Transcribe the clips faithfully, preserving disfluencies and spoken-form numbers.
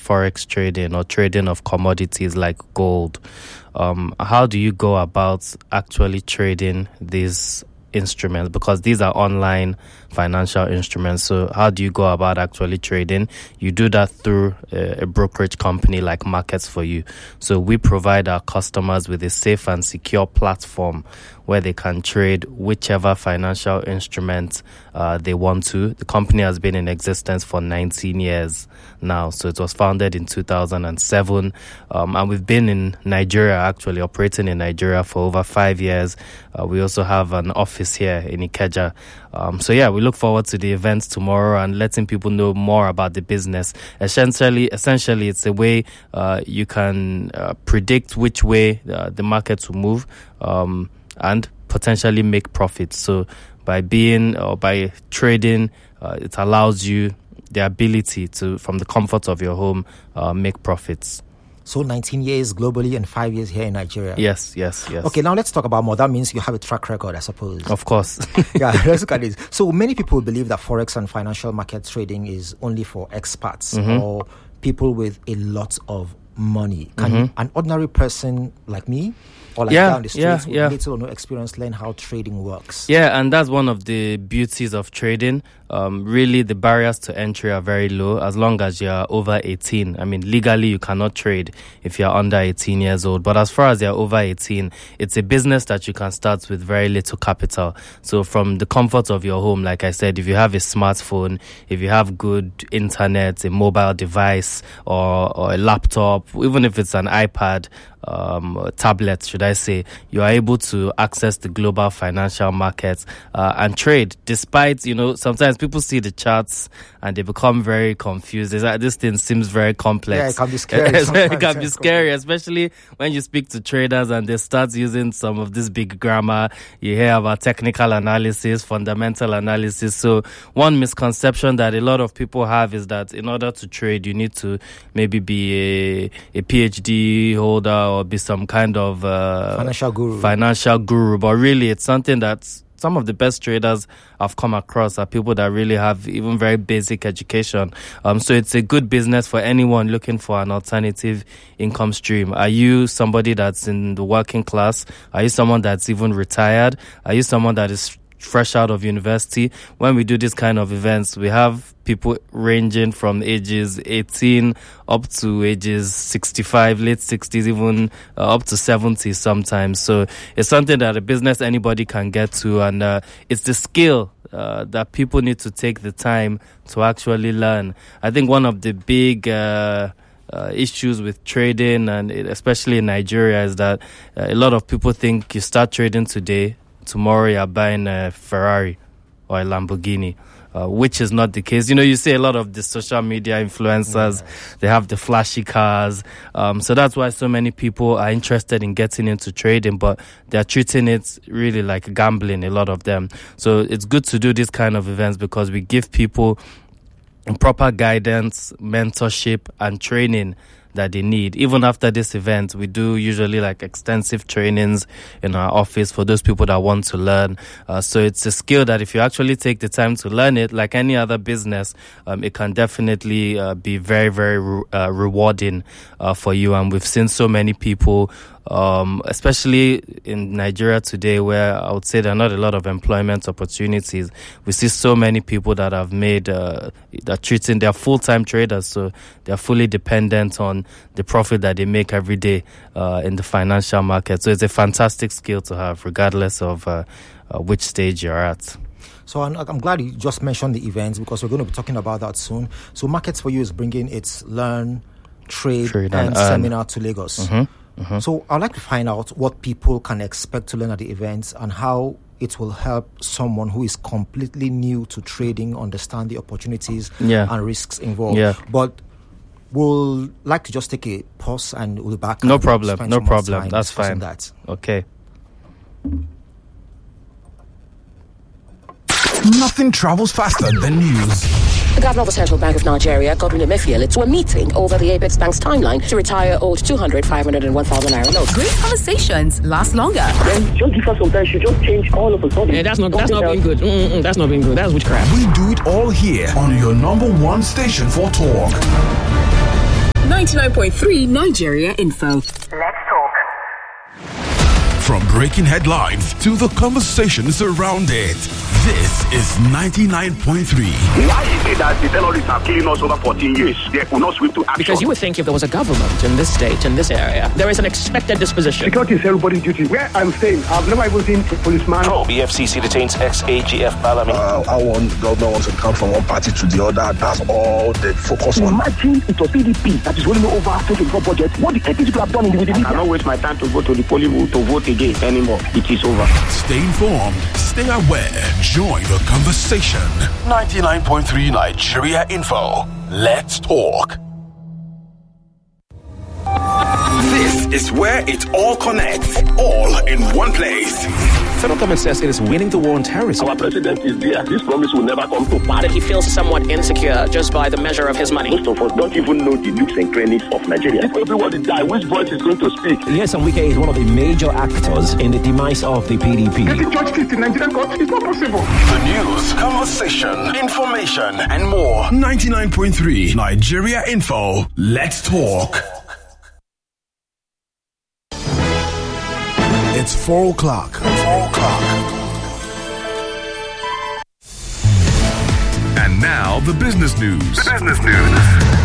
forex trading or trading of commodities like gold. Um, how do you go about actually trading these instruments? Because these are online financial instruments. So how do you go about actually trading? You do that through a, a brokerage company like Markets for You. So we provide our customers with a safe and secure platform where they can trade whichever financial instrument uh, they want to. The company has been in existence for nineteen years now. So it was founded in two thousand seven. Um, and we've been in Nigeria, actually operating in Nigeria for over five years. Uh, we also have an office here in Ikeja. Um, so yeah, we look forward to the events tomorrow and letting people know more about the business. Essentially, essentially, it's a way uh, you can uh, predict which way uh, the markets will move um, and potentially make profits. So by being or by trading, uh, it allows you the ability to, from the comfort of your home, uh, make profits. So nineteen years globally and five years here in Nigeria. Yes, yes, yes. Okay, now let's talk about more. That means you have a track record, I suppose. Of course. Yeah, let's look at this. So many people believe that forex and financial market trading is only for experts mm-hmm. or people with a lot of money. Can mm-hmm. an ordinary person like me or like yeah, down the street yeah, with yeah. little or no experience learn how trading works? Yeah, and that's one of the beauties of trading. Um, really, the barriers to entry are very low as long as you're over eighteen. I mean, legally, you cannot trade if you're under eighteen years old. But as far as you're over eighteen, it's a business that you can start with very little capital. So from the comfort of your home, like I said, if you have a smartphone, if you have good internet, a mobile device, or, or a laptop, even if it's an iPad, um, or tablet, should I say, you are able to access the global financial markets uh, and trade. Despite, you know, sometimes people see the charts and they become very confused. It's like, this thing seems very complex. Yeah, it can be scary. It can be scary, especially when you speak to traders and they start using some of this big grammar. You hear about technical analysis, fundamental analysis. So one misconception that a lot of people have is that in order to trade, you need to maybe be a, a PhD holder or be some kind of uh, financial guru. Financial guru. But really, it's something that's some of the best traders I've come across are people that really have even very basic education. Um, so it's a good business for anyone looking for an alternative income stream. Are you somebody that's in the working class? Are you someone that's even retired? Are you someone that is fresh out of university? When we do this kind of events, we have people ranging from ages eighteen up to ages sixty-five, late sixties, even uh, up to seventy sometimes. So it's something that a business anybody can get to, and uh, it's the skill uh, that people need to take the time to actually learn. I think one of the big uh, Uh, issues with trading, and it, especially in Nigeria, is that uh, a lot of people think you start trading today, tomorrow you're buying a Ferrari or a Lamborghini, uh, which is not the case. You know, you see a lot of the social media influencers, yeah. They have the flashy cars. Um, so that's why so many people are interested in getting into trading, but they're treating it really like gambling, a lot of them. So it's good to do this kind of events because we give people proper guidance, mentorship, and training that they need. Even after this event, we do usually like extensive trainings in our office for those people that want to learn. Uh, so it's a skill that if you actually take the time to learn it, like any other business, um, it can definitely uh, be very, very re- uh, rewarding uh, for you. And we've seen so many people, um, especially in Nigeria today, where I would say there are not a lot of employment opportunities. We see so many people that have made, uh, that treating, they're full-time traders, so they're fully dependent on the profit that they make every day uh, in the financial market. So it's a fantastic skill to have, regardless of uh, uh, which stage you're at. So I'm, I'm glad you just mentioned the events, because we're going to be talking about that soon. So Markets for You is bringing its Learn, Trade, Trade and, and Seminar to Lagos. Mm-hmm. Mm-hmm. So I'd like to find out what people can expect to learn at the events and how it will help someone who is completely new to trading understand the opportunities yeah. and risks involved. Yeah. But we'll like to just take a pause and we'll be back. No problem. No problem. That's fine. That. Okay. Nothing travels faster than news. The Governor of the Central Bank of Nigeria, Godwin Emefiele, to a meeting over the Apex Bank's timeline to retire old two hundred, five hundred, and one thousand naira notes. Great conversations last longer. Then just because sometimes you just change all of a sudden. Yeah, that's not that's not being good. Mm-mm, that's not being good. That's witchcraft. We do it all here on your number one station for talk. ninety-nine point three Nigeria Info. Let's talk. From breaking headlines to the conversations around it, this is ninety-nine point three. Why is it that the terrorists are killing us over fourteen years? They will not sweep to action. Because you would think if there was a government in this state, in this area, there is an expected disposition. Security is everybody's duty. Where I'm staying, I've never even seen a policeman. Oh, B F C C detains ex-A G F Balami. Uh, I want government wants to come from one party to the other. That's all they focus on. Imagine it was P D P that is rolling over twenty twenty-four budget. What the A P C people have done in the I cannot waste my time to go to the polling booth to vote again anymore. It is over. Stay informed. Stay aware. Join the conversation. ninety-nine point three Nigeria Info. Let's talk. This is where it all connects, all in one place. Federal government says it is winning the war on terrorism. Our president is there. This promise will never come to pass. That he feels somewhat insecure just by the measure of his money. Most of us don't even know the nooks and crannies of Nigeria. If everybody die, which voice is going to speak? Yes, and Wike is one of the major actors in the demise of the P D P. Getting judge case in Nigerian court is not possible. The news, conversation, information, and more. ninety-nine point three Nigeria Info. Let's talk. It's four o'clock. Four o'clock. And now the business news. The business news.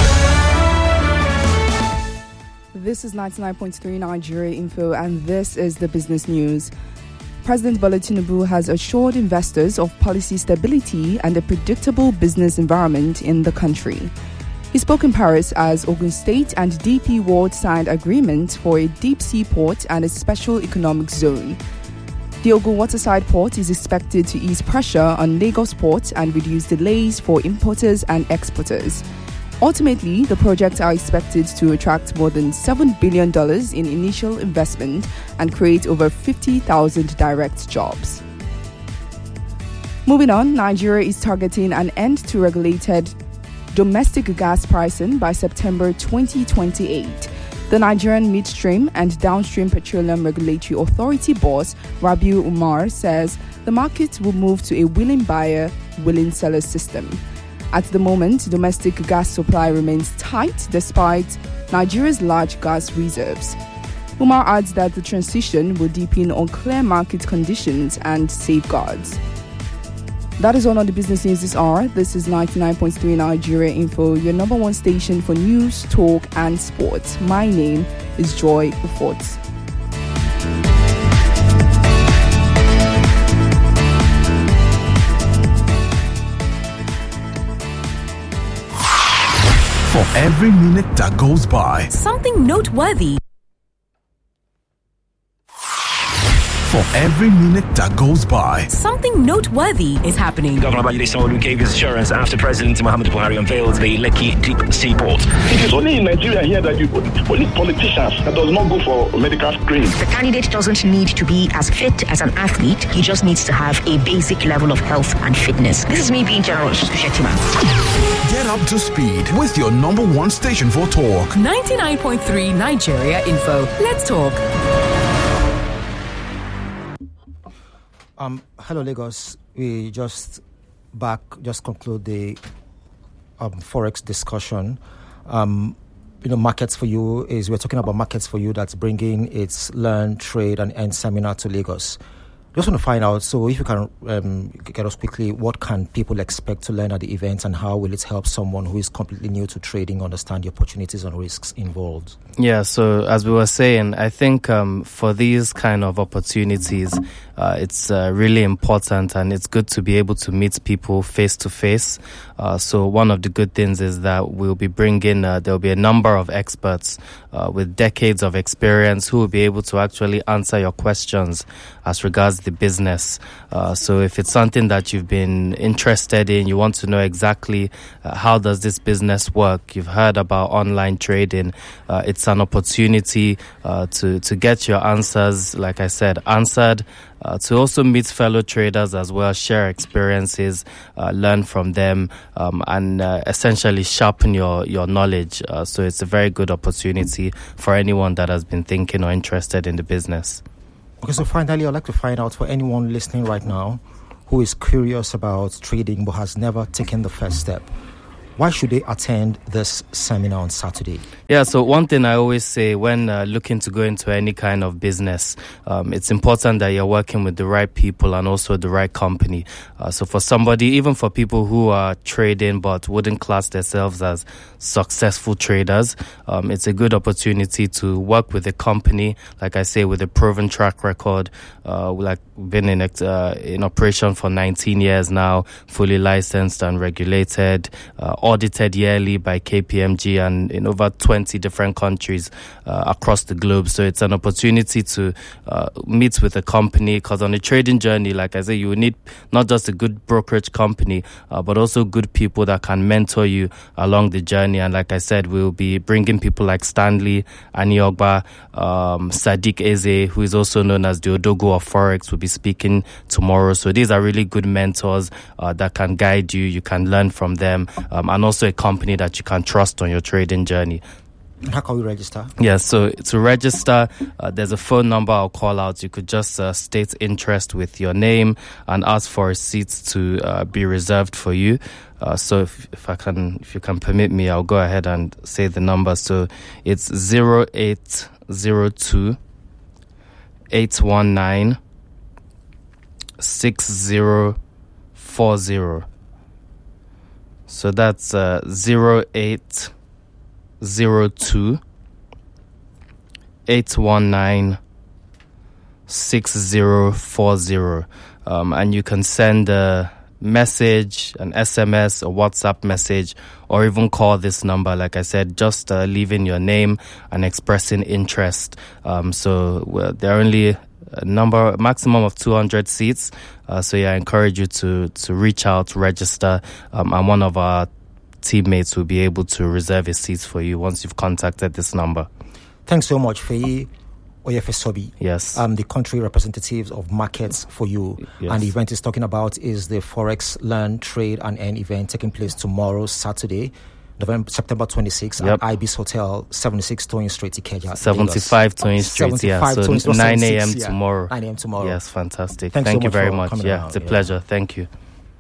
This is ninety-nine point three Nigeria Info, and this is the business news. President Bola Tinubu has assured investors of policy stability and a predictable business environment in the country. He spoke in Paris as Ogun State and D P World signed agreement for a deep sea port and a special economic zone. The Ogun Waterside Port is expected to ease pressure on Lagos Port and reduce delays for importers and exporters. Ultimately, the projects are expected to attract more than seven billion dollars in initial investment and create over fifty thousand direct jobs. Moving on, Nigeria is targeting an end to regulated domestic gas pricing by September twenty twenty-eight. The Nigerian Midstream and Downstream Petroleum Regulatory Authority boss, Rabiu Umar, says the market will move to a willing buyer, willing seller system. At the moment, domestic gas supply remains tight despite Nigeria's large gas reserves. Umar adds that the transition will depend on clear market conditions and safeguards. That is all on the business news this hour. This is ninety-nine point three Nigeria Info, your number one station for news, talk, and sports. My name is Joy Ufort. For every minute that goes by, something noteworthy. For every minute that goes by, something noteworthy is happening. Governor Babajide Sanwo-Olu gave his assurance after President Muhammadu Buhari unveiled the Lekki Deep Sea Port. It is only in Nigeria here that you only politicians that does not go for medical screening. The candidate doesn't need to be as fit as an athlete. He just needs to have a basic level of health and fitness. This is me being generous to Shetima. Get up to speed with your number one station for talk. ninety-nine point three Nigeria Info. Let's talk. Um, hello, Lagos. We just back, just conclude the um, Forex discussion. Um, you know, Markets for You is, we're talking about Markets for You that's bringing its Learn, Trade, and Earn seminar to Lagos. Just want to find out, so if you can um, get us quickly, what can people expect to learn at the event, and how will it help someone who is completely new to trading understand the opportunities and risks involved? Yeah, so as we were saying, I think um, for these kind of opportunities, uh, it's uh, really important, and it's good to be able to meet people face to face. Uh, so one of the good things is that we'll be bringing, uh, there'll be a number of experts uh, with decades of experience who will be able to actually answer your questions as regards the business. Uh, so if it's something that you've been interested in, you want to know exactly uh, how does this business work, you've heard about online trading, uh, it's an opportunity uh, to, to get your answers, like I said, answered, uh, to also meet fellow traders as well, share experiences, uh, learn from them, um, and uh, essentially sharpen your, your knowledge. Uh, so it's a very good opportunity for anyone that has been thinking or interested in the business. Okay, so finally, I'd like to find out for anyone listening right now who is curious about trading but has never taken the first step, why should they attend this seminar on Saturday? Yeah, so one thing I always say when uh, looking to go into any kind of business, um, it's important that you're working with the right people and also the right company. Uh, so for somebody, even for people who are trading but wouldn't class themselves as successful traders, um, it's a good opportunity to work with a company, like I say, with a proven track record. Uh, like been in uh, in operation for nineteen years now, fully licensed and regulated, uh, audited yearly by K P M G and in over twenty different countries uh, across the globe. So it's an opportunity to uh, meet with a company, because on a trading journey, like I say, you need not just a good brokerage company, uh, but also good people that can mentor you along the journey. And like I said, we'll be bringing people like Stanley Aniogba, um, Sadiq Eze, who is also known as the Odogo of Forex, will be speaking tomorrow. So these are really good mentors uh, that can guide you. You can learn from them, um, and also a company that you can trust on your trading journey. How can we register? Yeah, so to register, uh, there's a phone number I'll call out. You could just uh, state interest with your name and ask for a seat to uh, be reserved for you. Uh, so if, if I can, if you can permit me, I'll go ahead and say the number. So it's zero eight zero two eight one nine six zero four zero. So that's uh, zero eight zero two eight one nine six zero four zero. Um, and you can send a message, an S M S, a WhatsApp message, or even call this number. Like I said, just uh, leaving your name and expressing interest. Um, so well, there are only a number, a maximum of two hundred seats. Uh, so yeah, I encourage you to to reach out, register, um, and one of our teammates will be able to reserve a seat for you once you've contacted this number. Thanks so much, Feyi Oyefesobi. Yes. Um, the country representatives of Markets for You. Yes. And the event is talking about is the Forex Learn, Trade and Earn event taking place tomorrow, Saturday, November, September twenty-sixth yep. at Ibis Hotel, seventy-six Toyin Street, Ikeja. seventy-five Toyin Street, yeah. So Toyin, nine a.m. yeah. tomorrow. nine a.m. tomorrow. Yes, fantastic. Thanks Thank so you much very much. Yeah, out. it's a yeah. pleasure. Thank you.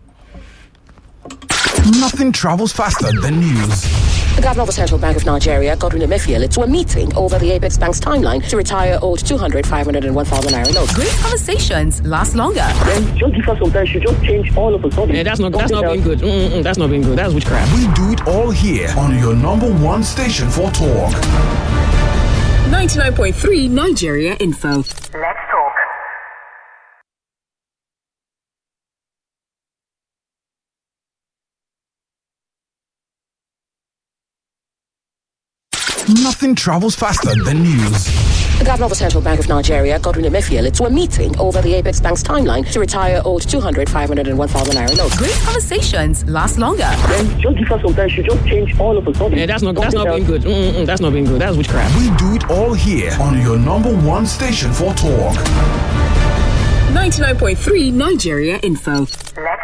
Nothing travels faster than news. The Governor of the Central Bank of Nigeria, Godwin Emefiele, to a meeting over the Apex Bank's timeline to retire old two hundred, five hundred and one thousand naira notes. Great conversations last longer. Then just give us some time. She just change all of a sudden. Yeah, that's not that's not being good. Mm-mm, that's not being good. That's witchcraft. We do it all here on your number one station for talk. ninety-nine point three Nigeria Info. Let's talk. Nothing travels faster than news. The Governor of the Central Bank of Nigeria, Godwin Emefiele, to a meeting over the Apex Bank's timeline to retire old two hundred, five hundred and one thousand naira notes. Great conversations last longer. Then just give us some time. She just change all of a sudden. Yeah, that's not that's not being good. Mm-mm, that's not being good. That's witchcraft. We do it all here on your number one station for talk. ninety-nine point three Nigeria Info. Let's